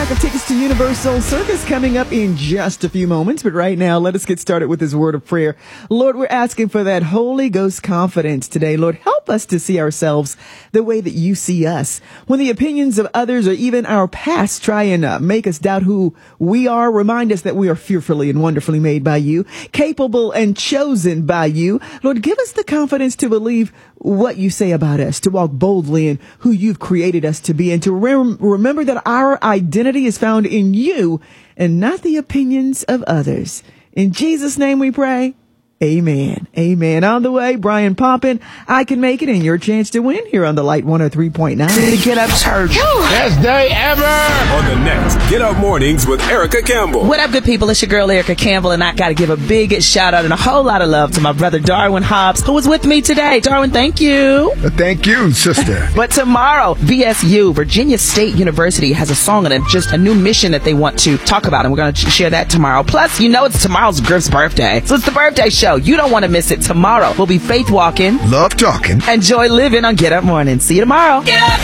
pack of tickets to Universal Circus coming up in just a few moments. But right now, let us get started with this word of prayer. Lord, we're asking for that Holy Ghost confidence today. Lord, help us to see ourselves the way that you see us. When the opinions of others or even our past try and make us doubt who we are, remind us that we are fearfully and wonderfully made by you, capable and chosen by you. Lord, give us the confidence to believe what you say about us, to walk boldly in who you've created us to be, and to remember that our identity is found in you and not the opinions of others. In Jesus' name we pray. Amen. Amen. On the way, Brian Poppin, I Can Make It, and your chance to win here on the Light 103.9. The Get Up Church. Best day ever. On the next Get Up Mornings with Erica Campbell. What up, good people? It's your girl, Erica Campbell, and I got to give a big shout out and a whole lot of love to my brother, Darwin Hobbs, who was with me today. Darwin, thank you. Thank you, sister. But tomorrow, VSU, Virginia State University, has a song and just a new mission that they want to talk about, and we're going to share that tomorrow. Plus, you know it's tomorrow's Griff's birthday, so it's the birthday show. You don't want to miss it. Tomorrow we'll be faith walking, love talking, and joy living on Get Up Morning. See you tomorrow. Get up!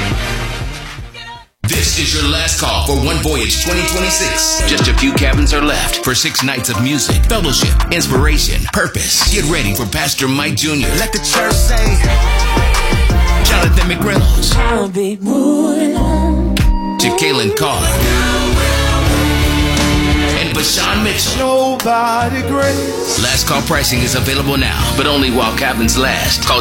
This is your last call for One Voyage 2026. Just a few cabins are left for 6 nights of music, fellowship, inspiration, purpose. Get ready for Pastor Mike Jr. Let the church say, Jonathan McReynolds. I'll be moving on. To Kaylin Carr. And Bashan Mitchell. Nobody great. Last call pricing is available now, but only while cabins last. Call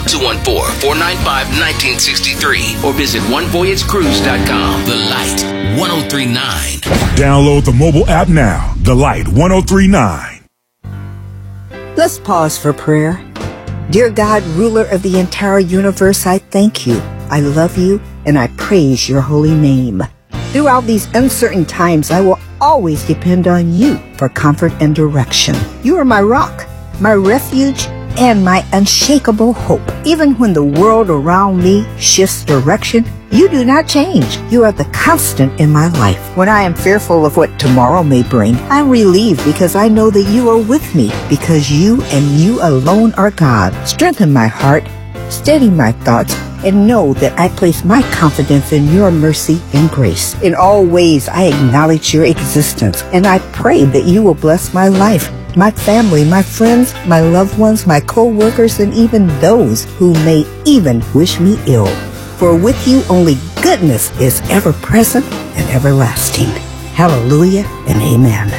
214-495-1963 or visit onevoyagecruise.com. The Light 1039. Download the mobile app now. The Light 1039. Let's pause for prayer. Dear God, ruler of the entire universe, I thank you. I love you and I praise your holy name. Throughout these uncertain times, I will always depend on you for comfort and direction. You are my rock, my refuge, and my unshakable hope. Even when the world around me shifts direction, you do not change. You are the constant in my life. When I am fearful of what tomorrow may bring, I'm relieved because I know that you are with me, because you and you alone are God. Strengthen my heart, steady my thoughts, and know that I place my confidence in your mercy and grace. In all ways, I acknowledge your existence, and I pray that you will bless my life, my family, my friends, my loved ones, my co-workers, and even those who may even wish me ill. For with you, only goodness is ever present and everlasting. Hallelujah and amen.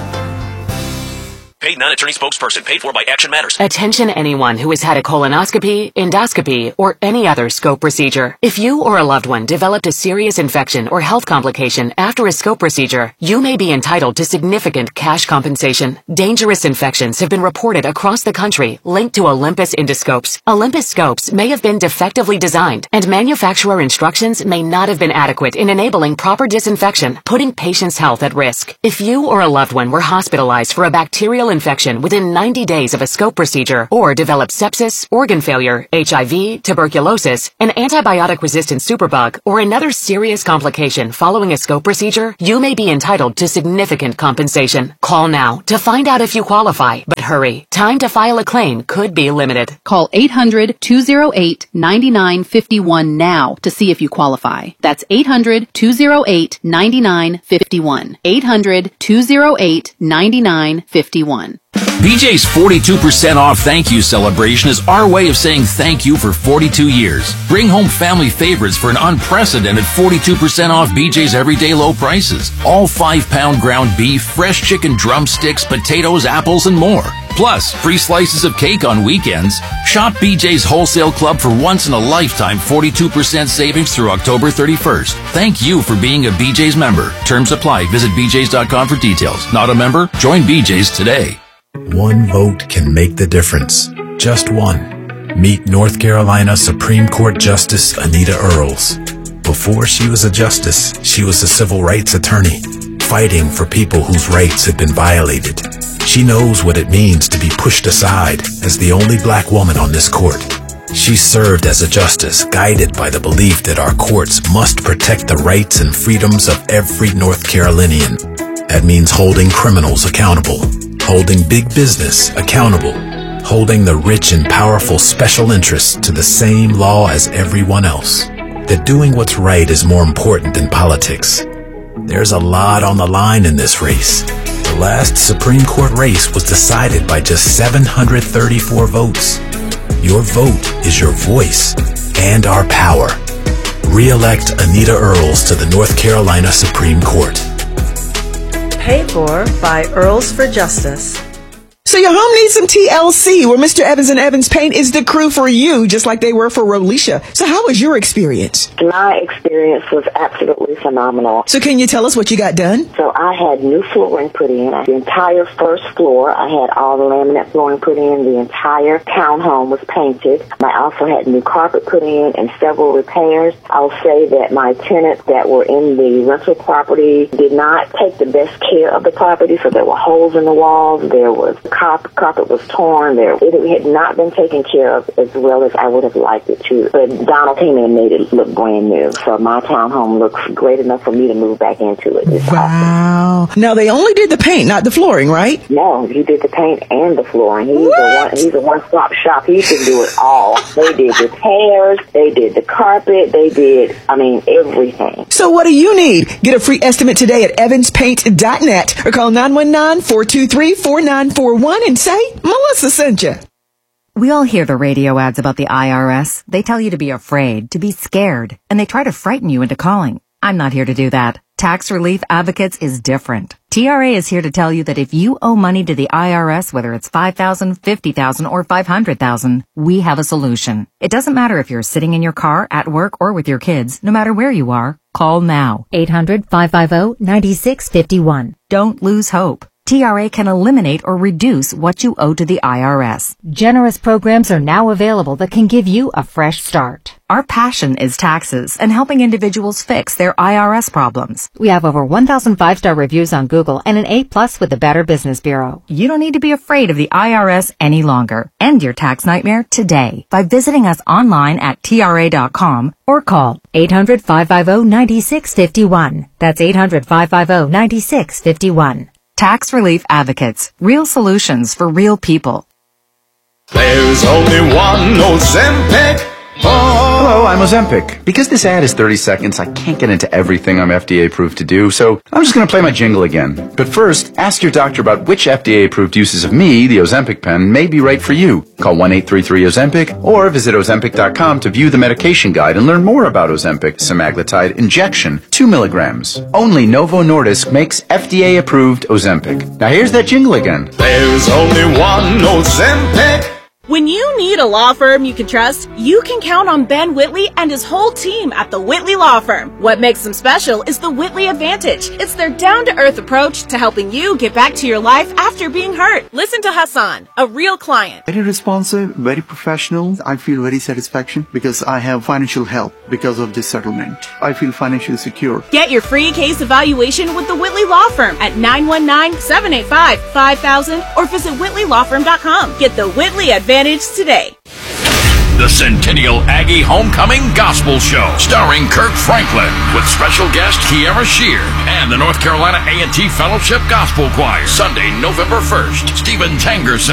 Paid non-attorney spokesperson paid for by Action Matters. Attention anyone who has had a colonoscopy, endoscopy, or any other scope procedure. If you or a loved one developed a serious infection or health complication after a scope procedure, you may be entitled to significant cash compensation. Dangerous infections have been reported across the country linked to Olympus endoscopes. Olympus scopes may have been defectively designed, and manufacturer instructions may not have been adequate in enabling proper disinfection, putting patients' health at risk. If you or a loved one were hospitalized for a bacterial infection within 90 days of a scope procedure, or developed sepsis, organ failure, HIV, tuberculosis, an antibiotic-resistant superbug, or another serious complication following a scope procedure, you may be entitled to significant compensation. Call now to find out if you qualify, but hurry. Time to file a claim could be limited. Call 800-208-9951 now to see if you qualify. That's 800-208-9951. 800-208-9951. BJ's 42% off thank you celebration is our way of saying thank you for 42 years. Bring home family favorites for an unprecedented 42% off BJ's everyday low prices. All 5-pound ground beef, fresh chicken drumsticks, potatoes, apples, and more. Plus, free slices of cake on weekends. Shop BJ's Wholesale Club for once-in-a-lifetime 42% savings through October 31st. Thank you for being a BJ's member. Terms apply. Visit bjs.com for details. Not a member? Join BJ's today. One vote can make the difference. Just one. Meet North Carolina Supreme Court Justice Anita Earls. Before she was a justice, she was a civil rights attorney, fighting for people whose rights had been violated. She knows what it means to be pushed aside as the only black woman on this court. She served as a justice, guided by the belief that our courts must protect the rights and freedoms of every North Carolinian. That means holding criminals accountable, holding big business accountable, holding the rich and powerful special interests to the same law as everyone else. That doing what's right is more important than politics. There's a lot on the line in this race. The last Supreme Court race was decided by just 734 votes. Your vote is your voice and our power. Re-elect Anita Earls to the North Carolina Supreme Court. Paid for by Earls for Justice. So your home needs some TLC, where Mr. Evans and Evans Paint is the crew for you, just like they were for Rolisha. So how was your experience? My experience was absolutely phenomenal. So can you tell us what you got done? So I had new flooring put in. The entire first floor, I had all the laminate flooring put in. The entire townhome was painted. I also had new carpet put in and several repairs. I'll say that my tenants that were in the rental property did not take the best care of the property, so there were holes in the walls. There was carpet was torn. It had not been taken care of as well as I would have liked it to. But Donald came in and made it look brand new. So my townhome looks great enough for me to move back into it. It's wow. Awesome. Now, they only did the paint, not the flooring, right? No, he did the paint and the flooring. He's a one-stop shop. He can do it all. They did repairs. They did the carpet. They did, everything. So what do you need? Get a free estimate today at evanspaint.net or call 919-423-4941 and say, Melissa sent you. We all hear the radio ads about the IRS. They tell you to be afraid, to be scared, and they try to frighten you into calling. I'm not here to do that. Tax Relief Advocates is different. TRA is here to tell you that if you owe money to the IRS, whether it's $5,000, $50,000, or $500,000, we have a solution. It doesn't matter if you're sitting in your car, at work, or with your kids. No matter where you are, call now. 800-550-9651. Don't lose hope. TRA can eliminate or reduce what you owe to the IRS. Generous programs are now available that can give you a fresh start. Our passion is taxes and helping individuals fix their IRS problems. We have over 1,000 5-star reviews on Google and an A+ with the Better Business Bureau. You don't need to be afraid of the IRS any longer. End your tax nightmare today by visiting us online at TRA.com or call 800-550-9651. That's 800-550-9651. Tax Relief Advocates. Real solutions for real people. There's only one Ozempic. Hello, I'm Ozempic. Because this ad is 30 seconds, I can't get into everything I'm FDA approved to do, so I'm just going to play my jingle again. But first, ask your doctor about which FDA approved uses of me, the Ozempic pen, may be right for you. Call 1-833-OZEMPIC or visit Ozempic.com to view the medication guide and learn more about Ozempic semaglutide injection, 2 milligrams. Only Novo Nordisk makes FDA approved Ozempic. Now here's that jingle again. There's only one Ozempic. When you need a law firm you can trust, you can count on Ben Whitley and his whole team at the Whitley Law Firm. What makes them special is the Whitley Advantage. It's their down-to-earth approach to helping you get back to your life after being hurt. Listen to Hassan, a real client. Very responsive, very professional. I feel very satisfaction because I have financial help because of this settlement. I feel financially secure. Get your free case evaluation with the Whitley Law Firm at 919-785-5000 or visit whitleylawfirm.com. Get the Whitley Advantage today. The Centennial Aggie Homecoming Gospel Show, starring Kirk Franklin, with special guest Kiara Shear and the North Carolina A&T Fellowship Gospel Choir. Sunday, November 1st. Stephen Tangerson